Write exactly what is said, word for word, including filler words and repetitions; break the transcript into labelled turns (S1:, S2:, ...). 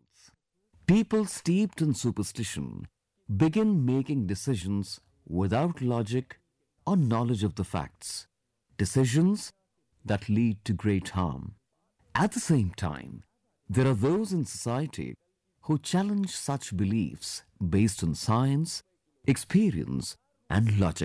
S1: truth. People steeped in superstition begin making decisions without logic or knowledge of the facts, decisions that lead to great harm. At the same time, there are those in society who challenge such beliefs based on science, experience, and logic.